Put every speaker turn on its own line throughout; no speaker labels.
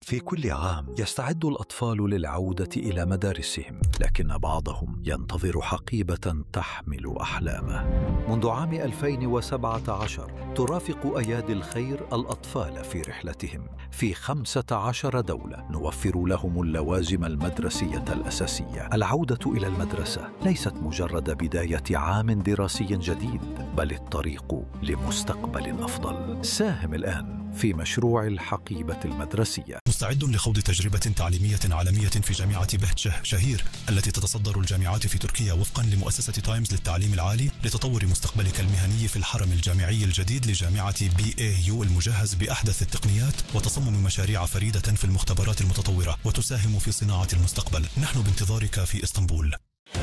في كل عام يستعد الأطفال للعودة إلى مدارسهم، لكن بعضهم ينتظر حقيبة تحمل أحلامه. منذ عام 2017 ترافق أيادي الخير الأطفال في رحلتهم في 15 دولة، نوفر لهم اللوازم المدرسية الأساسية. العودة إلى المدرسة ليست مجرد بداية عام دراسي جديد، بل الطريق لمستقبل أفضل. ساهم الآن في مشروع الحقيبة المدرسية.
مستعد لخوض تجربة تعليمية عالمية في جامعة بهت شهير التي تتصدر الجامعات في تركيا وفقا لمؤسسة تايمز للتعليم العالي، لتطور مستقبلك المهني في الحرم الجامعي الجديد لجامعة BAU المجهز بأحدث التقنيات وتصمم مشاريع فريدة في المختبرات المتطورة وتساهم في صناعة المستقبل. نحن بانتظارك في إسطنبول.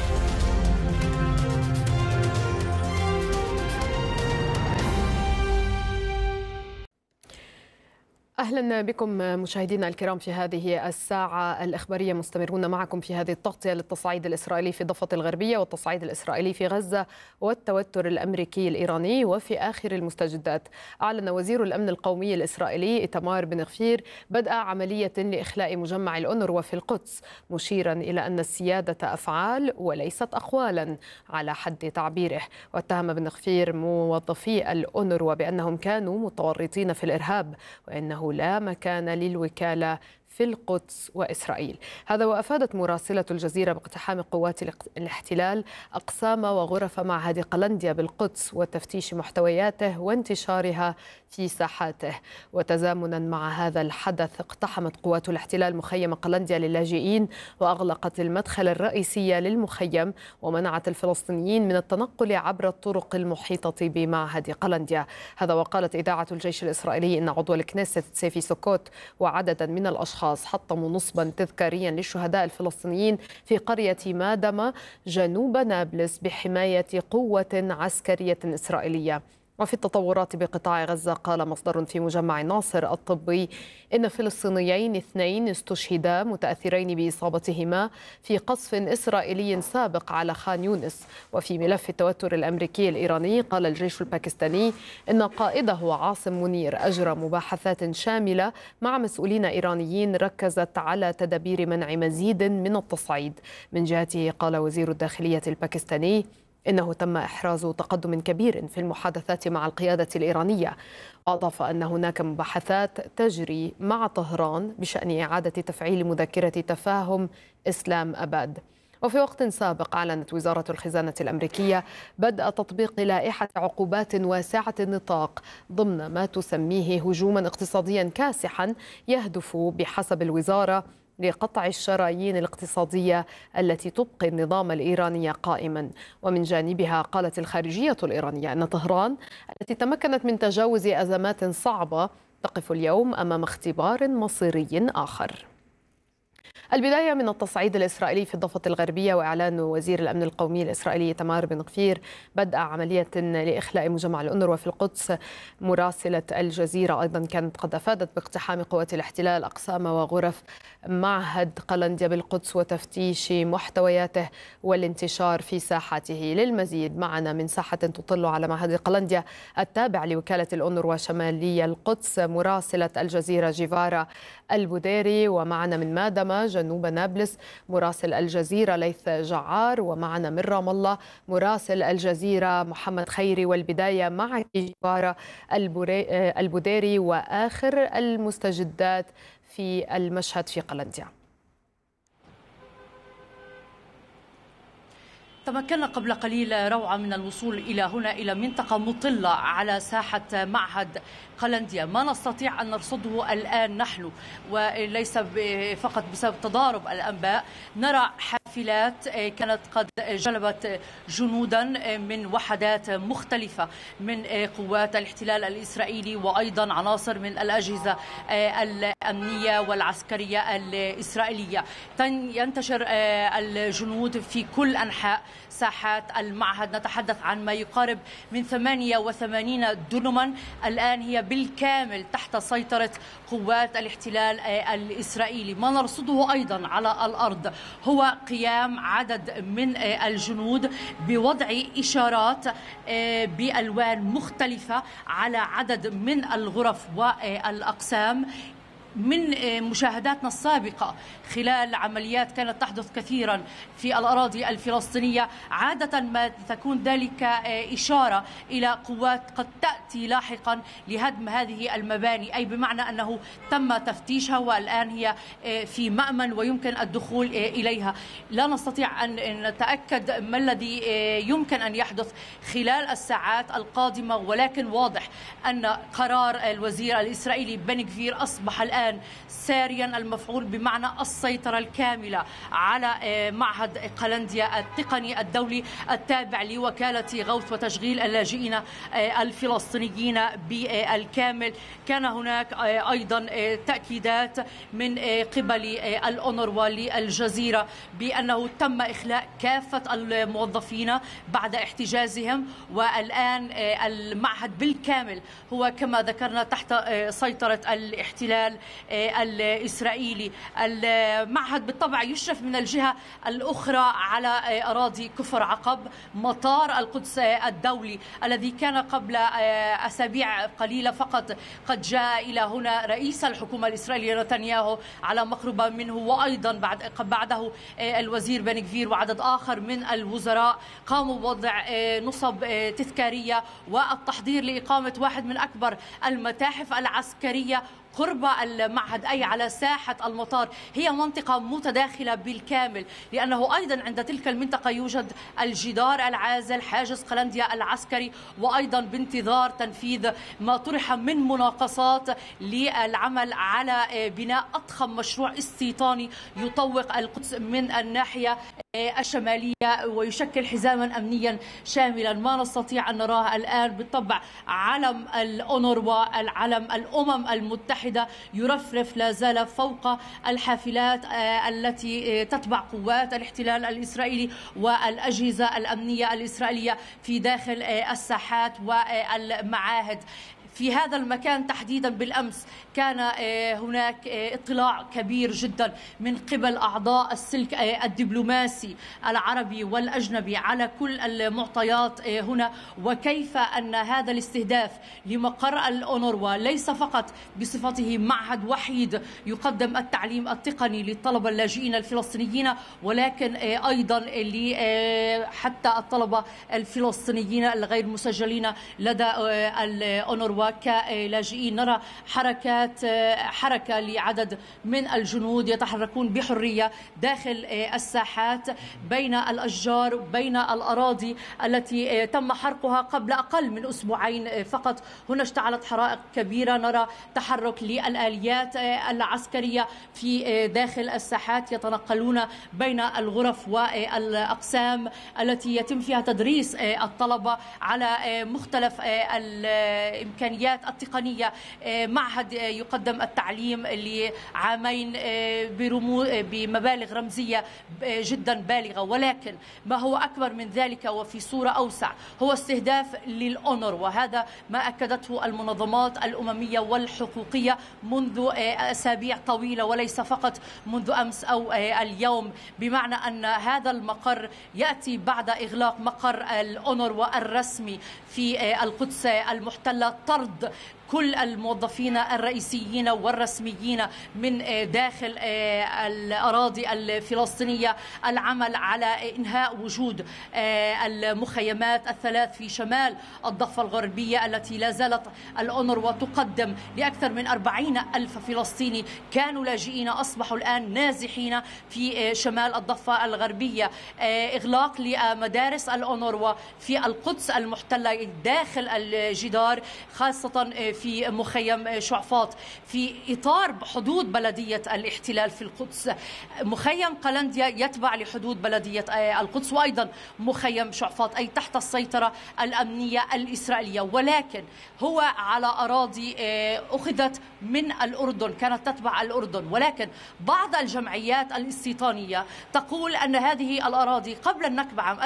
أهلا بكم مشاهدينا الكرام في هذه الساعة الإخبارية. مستمرون معكم في هذه التغطية للتصعيد الإسرائيلي في الضفة الغربية والتصعيد الإسرائيلي في غزة والتوتر الأمريكي الإيراني. وفي آخر المستجدات، أعلن وزير الأمن القومي الإسرائيلي إيتمار بن غفير بدء عملية لإخلاء مجمع الأونروا في القدس، مشيرا إلى أن السيادة أفعال وليست أقوالا على حد تعبيره. واتهم بن غفير موظفي الأونروا بأنهم كانوا متورطين في الإرهاب، وأنه لا مكان للوكالة في القدس وإسرائيل. هذا وأفادت مراسلة الجزيرة باقتحام قوات الاحتلال أقسام وغرف معهد قلنديا بالقدس وتفتيش محتوياته وانتشارها في ساحاته. وتزامنا مع هذا الحدث، اقتحمت قوات الاحتلال مخيم قلنديا للاجئين وأغلقت المدخل الرئيسي للمخيم، ومنعت الفلسطينيين من التنقل عبر الطرق المحيطة بمعهد قلنديا. هذا وقالت إذاعة الجيش الإسرائيلي إن عضو الكنيست سيفي سوكوت وعددا من الأشخاص حطموا نصبا تذكاريا للشهداء الفلسطينيين في قرية مادمة جنوب نابلس بحماية قوة عسكرية إسرائيلية. وفي التطورات بقطاع غزة، قال مصدر في مجمع ناصر الطبي إن فلسطينيين 2 استشهدا متأثرين بإصابتهما في قصف إسرائيلي سابق على خان يونس. وفي ملف التوتر الأمريكي الإيراني، قال الجيش الباكستاني إن قائده عاصم منير أجرى مباحثات شاملة مع مسؤولين إيرانيين ركزت على تدابير منع مزيد من التصعيد. من جهته، قال وزير الداخلية الباكستاني إنه تم إحراز تقدم كبير في المحادثات مع القيادة الإيرانية. وأضاف أن هناك مباحثات تجري مع طهران بشأن إعادة تفعيل مذكرة تفاهم إسلام أباد. وفي وقت سابق، أعلنت وزارة الخزانة الأمريكية بدء تطبيق لائحة عقوبات واسعة النطاق ضمن ما تسميه هجوما اقتصاديا كاسحا يهدف بحسب الوزارة لقطع الشرايين الاقتصادية التي تبقي النظام الإيراني قائما. ومن جانبها، قالت الخارجية الإيرانية أن طهران التي تمكنت من تجاوز أزمات صعبة تقف اليوم أمام اختبار مصيري آخر. البداية من التصعيد الإسرائيلي في الضفة الغربية، وإعلان وزير الأمن القومي الإسرائيلي إيتمار بن غفير بدء عملية لإخلاء مجمع الأونروا في القدس. مراسلة الجزيرة أيضا كانت قد أفادت باقتحام قوات الاحتلال أقسام وغرف معهد قلنديا بالقدس وتفتيش محتوياته والانتشار في ساحاته. للمزيد معنا من ساحة تطل على معهد قلنديا التابع لوكالة الأونروا شمالي القدس مراسلة الجزيرة جيفارا البوديري، ومعنا من مادمة جنوب نابلس مراسل الجزيرة ليث جعار، ومعنا من رام الله مراسل الجزيرة محمد خيري. والبداية معك جيفارا البوديري وآخر المستجدات في المشهد في قلنديا.
تمكنا قبل قليل روعة من الوصول إلى هنا، إلى منطقة مطلة على ساحة معهد قلنديا. ما نستطيع أن نرصده الآن نحن، وليس فقط بسبب تضارب الأنباء، نرى حافلات كانت قد جلبت جنودا من وحدات مختلفة من قوات الاحتلال الإسرائيلي، وأيضا عناصر من الأجهزة الأمنية والعسكرية الإسرائيلية. ينتشر الجنود في كل أنحاء ساحات المعهد. نتحدث عن ما يقارب من 88 دنما الآن هي بالكامل تحت سيطرة قوات الاحتلال الإسرائيلي. ما نرصده أيضا على الأرض هو قيام عدد من الجنود بوضع إشارات بألوان مختلفة على عدد من الغرف والأقسام من مشاهداتنا السابقة خلال عمليات كانت تحدث كثيرا في الأراضي الفلسطينية، عادة ما تكون ذلك إشارة إلى قوات قد تأتي لاحقا لهدم هذه المباني، أي بمعنى أنه تم تفتيشها والآن هي في مأمن ويمكن الدخول إليها. لا نستطيع أن نتأكد ما الذي يمكن أن يحدث خلال الساعات القادمة، ولكن واضح أن قرار الوزير الإسرائيلي بن غفير أصبح الآن ساريا المفعول، بمعنى السيطرة الكاملة على معهد قلنديا التقني الدولي التابع لوكالة غوث وتشغيل اللاجئين الفلسطينيين بالكامل. كان هناك أيضا تأكيدات من قبل الأونروا للجزيرة بأنه تم إخلاء كافة الموظفين بعد احتجازهم، والآن المعهد بالكامل هو كما ذكرنا تحت سيطرة الاحتلال الإسرائيلي. المعهد بالطبع يشرف من الجهة الأخرى على أراضي كفر عقب، مطار القدس الدولي الذي كان قبل أسابيع قليلة فقط قد جاء إلى هنا رئيس الحكومة الإسرائيلية نتنياهو على مقربة منه، وأيضا بعده الوزير بن غفير وعدد آخر من الوزراء قاموا بوضع نصب تذكارية والتحضير لإقامة واحد من أكبر المتاحف العسكرية قرب المعهد، أي على ساحة المطار. هي منطقة متداخلة بالكامل، لأنه أيضا عند تلك المنطقة يوجد الجدار العازل حاجز قلنديا العسكري، وأيضا بانتظار تنفيذ ما طرح من مناقصات للعمل على بناء أضخم مشروع استيطاني يطوق القدس من الناحية الشمالية ويشكل حزاما أمنيا شاملا. ما نستطيع أن نراه الآن بالطبع علم الأونروا، العلم الأمم المتحدة يرفرف لا زال فوق الحافلات التي تتبع قوات الاحتلال الإسرائيلي والأجهزة الأمنية الإسرائيلية في داخل الساحات والمعاهد. في هذا المكان تحديدا بالأمس كان هناك اطلاع كبير جدا من قبل أعضاء السلك الدبلوماسي العربي والأجنبي على كل المعطيات هنا، وكيف أن هذا الاستهداف لمقر الأونروا ليس فقط بصفته معهد وحيد يقدم التعليم التقني للطلبة اللاجئين الفلسطينيين، ولكن أيضا حتى الطلبة الفلسطينيين الغير مسجلين لدى الأونروا كلاجئين. نرى حركة لعدد من الجنود يتحركون بحرية داخل الساحات بين الأشجار، بين الأراضي التي تم حرقها قبل أقل من أسبوعين فقط. هنا اشتعلت حرائق كبيرة، نرى تحرك للآليات العسكرية في داخل الساحات، يتنقلون بين الغرف والأقسام التي يتم فيها تدريس الطلبة على مختلف الإمكانيات التقنية. معهد يقدم التعليم لعامين بمبالغ رمزية جدا بالغة، ولكن ما هو أكبر من ذلك وفي صورة أوسع هو استهداف للأونروا، وهذا ما أكدته المنظمات الأممية والحقوقية منذ أسابيع طويلة وليس فقط منذ أمس أو اليوم، بمعنى أن هذا المقر يأتي بعد إغلاق مقر الأونروا الرسمي في القدس المحتلة، طرد كل الموظفين الرئيسيين والرسميين من داخل الأراضي الفلسطينية، العمل على إنهاء وجود المخيمات الثلاث في شمال الضفة الغربية التي لا زالت الأونروا تقدم لأكثر من 40,000 فلسطيني كانوا لاجئين أصبحوا الآن نازحين في شمال الضفة الغربية. إغلاق لمدارس الأونروا في القدس المحتلة داخل الجدار، خاصة في مخيم شعفاط في إطار حدود بلدية الاحتلال في القدس. مخيم قلنديا يتبع لحدود بلدية القدس، وأيضا مخيم شعفاط أي تحت السيطرة الأمنية الإسرائيلية، ولكن هو على أراضي أخذت من الأردن، كانت تتبع الأردن، ولكن بعض الجمعيات الاستيطانية تقول أن هذه الأراضي قبل النكبة عام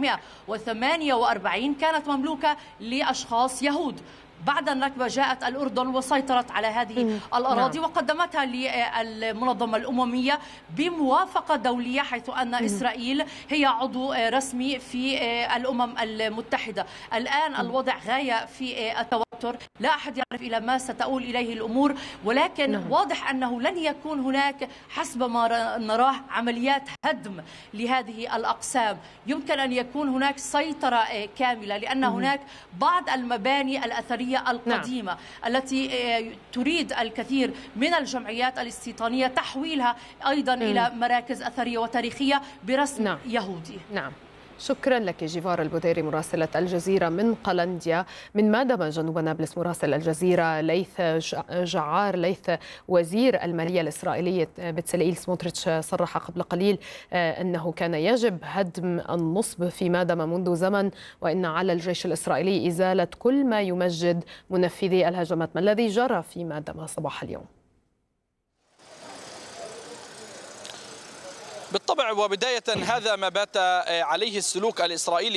1948 كانت مملوكة لأشخاص يهود. بعد النكبة جاءت الأردن وسيطرت على هذه الأراضي وقدمتها للمنظمة الأممية بموافقة دولية، حيث أن إسرائيل هي عضو رسمي في الأمم المتحدة. الآن الوضع غاية في التوتر، التوتر. لا أحد يعرف إلى ما ستؤول إليه الأمور، ولكن واضح أنه لن يكون هناك حسب ما نراه عمليات هدم لهذه الأقسام. يمكن أن يكون هناك سيطرة كاملة، لأن هناك بعض المباني الأثرية القديمة التي تريد الكثير من الجمعيات الاستيطانية تحويلها أيضا إلى مراكز أثرية وتاريخية برسم يهودي.
نعم، شكرا لك جيفار البديري مراسلة الجزيرة من قلنديا. من مادما جنوب نابلس مراسل الجزيرة ليث جعار. ليث، وزير المالية الإسرائيلي بتسليل سموتريتش صرح قبل قليل أنه كان يجب هدم النصب في مادما منذ زمن، وإن على الجيش الإسرائيلي إزالة كل ما يمجد منفذي الهجمات. ما الذي جرى في مادما صباح اليوم؟
بالطبع، وبداية هذا ما بات عليه السلوك الإسرائيلي